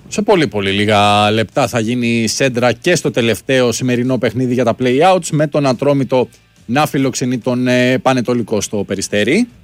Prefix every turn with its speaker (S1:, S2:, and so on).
S1: Σε πολύ πολύ λίγα λεπτά θα γίνει σέντρα και στο τελευταίο σημερινό παιχνίδι για τα play-outs, με τον Ατρόμητο να φιλοξενεί τον Πανετολικό στο Περιστέρι.